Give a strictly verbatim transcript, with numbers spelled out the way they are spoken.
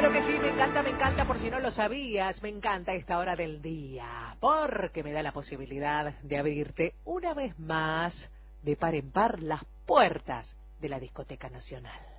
Claro que sí, me encanta, me encanta, por si no lo sabías, me encanta esta hora del día, porque me da la posibilidad de abrirte una vez más, de par en par, las puertas de la Discoteca Nacional.